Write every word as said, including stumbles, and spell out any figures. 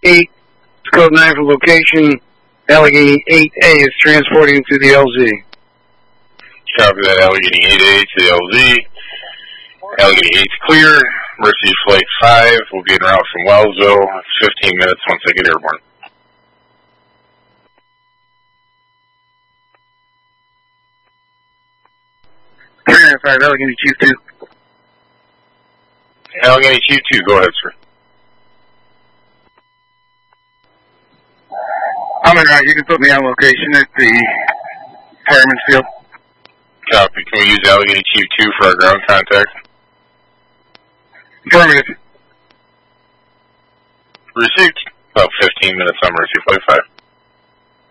eight, it's code nine for location. Allegheny eight A is transporting to the L Z. Copy that, Allegheny eight A to the L Z. Allegheny eight's clear. Mercy Flight five will be en route from Wellsville. fifteen minutes once they get airborne. three nine five, Allegheny Chief two. Allegheny Chief two, go ahead, sir. I'm en route. You can put me on location at the Fireman's Field. Copy. Can we use Allegheny Chief two for our ground contact? Affirmative. Received. About fifteen minutes on Mercy Flight five.